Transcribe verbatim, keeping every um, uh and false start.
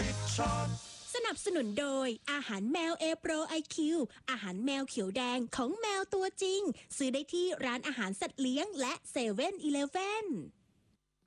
Pet Shop สนับสนุนโดยอาหารแมวเอโปรไอคิวอาหารแมวเขียวแดงของแมวตัวจริงซื้อได้ที่ร้านอาหารสัตว์เลี้ยงและเซเว่นอีเลฟเว่น